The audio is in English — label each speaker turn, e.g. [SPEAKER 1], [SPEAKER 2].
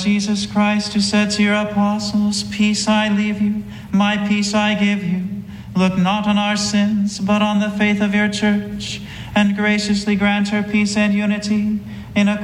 [SPEAKER 1] Jesus Christ, who said to your apostles, "Peace I leave you, my peace I give you," look not on our sins, but on the faith of your church, and graciously grant her peace and unity in accordance